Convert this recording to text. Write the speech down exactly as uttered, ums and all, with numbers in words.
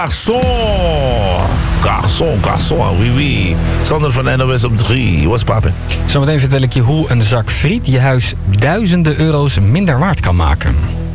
Garçon. Garçon, garçon, oui, oui. Sander van N O S op drie. What's poppin'? Zometeen vertel ik je hoe een zak friet je huis duizenden euro's minder waard kan maken.